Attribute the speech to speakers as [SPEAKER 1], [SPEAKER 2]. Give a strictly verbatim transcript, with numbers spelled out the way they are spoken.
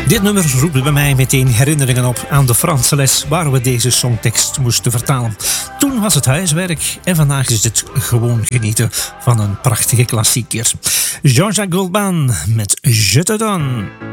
[SPEAKER 1] Dit nummer roept bij mij meteen herinneringen op aan de Franse les waar we deze songtekst moesten vertalen. Toen was het huiswerk en vandaag is het gewoon genieten van een prachtige klassieker. Jean-Jacques Goldman met Je te donne.